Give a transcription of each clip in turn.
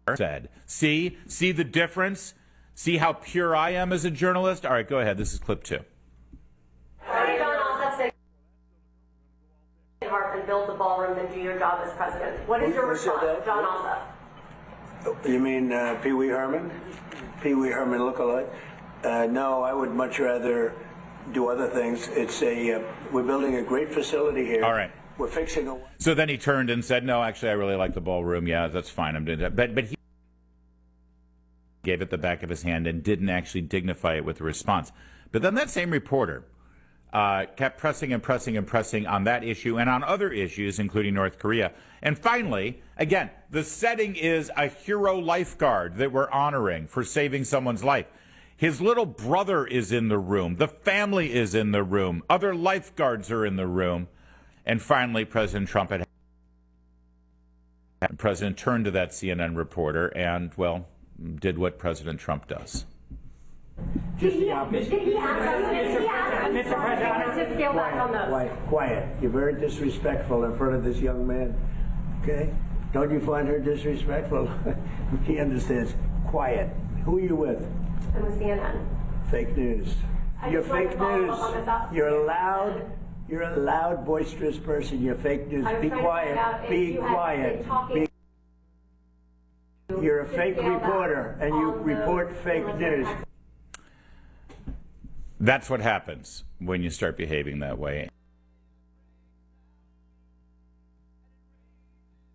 said. See the difference? See how pure I am as a journalist? All right, go ahead. This is clip 2. John Ossoff said Hartman build the ballroom and do your job as president. What is your response, John Ossoff? You mean Pee Wee Herman? Pee Wee Herman lookalike? No, I would much rather do other things. We're building a great facility here. All right. We're fixing a... So then he turned and said, no, actually, I really like the ballroom. Yeah, that's fine. I'm doing that. But he gave it the back of his hand and didn't actually dignify it with a response. But then that same reporter kept pressing and pressing and pressing on that issue and on other issues, including North Korea. And finally, again, the setting is a hero lifeguard that we're honoring for saving someone's life. His little brother is in the room. The family is in the room. Other lifeguards are in the room. And finally, President Trump the president turned to that CNN reporter and, well, did what President Trump does. Just the opposite. Did he Mr. President, to scale back on those? Quiet. You're very disrespectful in front of this young man. Okay? Don't you find her disrespectful? He understands. Quiet. Who are you with? I'm with CNN. Fake news. You're fake news. You're a loud, boisterous person. You're fake news. Be quiet. Be quiet. You're a fake reporter, and you report fake news. That's what happens when you start behaving that way.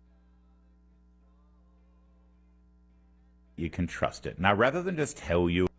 You can trust it. Now, rather than just tell you